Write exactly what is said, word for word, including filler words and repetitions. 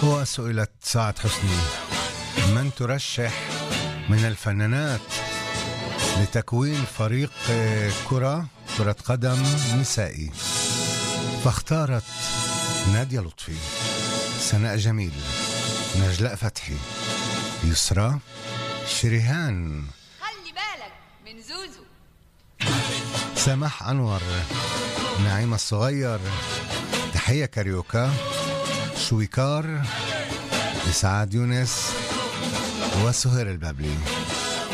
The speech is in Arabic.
وسئلت سعاد حسني من ترشح من الفنانات لتكوين فريق كرة كرة قدم نسائي، فاختارت نادية لطفي، سناء جميل، نجلاء فتحي، يسرى، شريهان، خلي بالك من زوزو، سماح أنور، نعيمة الصغير، تحية كاريوكا، شويكار، إسعاد يونس، وسهير البابلي.